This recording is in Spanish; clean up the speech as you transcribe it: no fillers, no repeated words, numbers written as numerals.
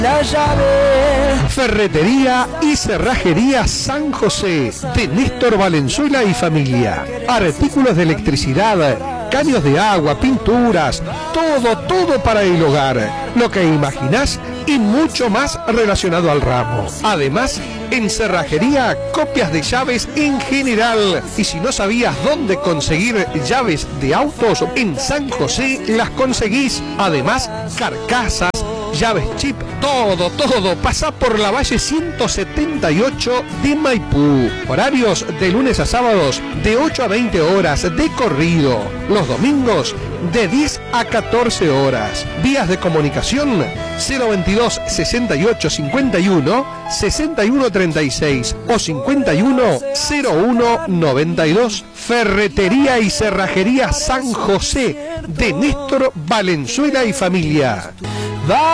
La llave. Ferretería y cerrajería San José de Néstor Valenzuela y familia. Artículos de electricidad, caños de agua, pinturas, todo para el hogar. Lo que imaginás y mucho más relacionado al ramo. Además, en cerrajería, copias de llaves en general. Y si no sabías dónde conseguir llaves de autos, en San José las conseguís. Además, carcasas, llaves chip, todo. Pasá por la Valle 178 de Maipú. Horarios de lunes a sábados de 8 a 20 horas de corrido. Los domingos de 10 a 14 horas. Vías de comunicación 022 68 51 61 36 o 51 01 92. Ferretería y cerrajería San José de Néstor Valenzuela y familia.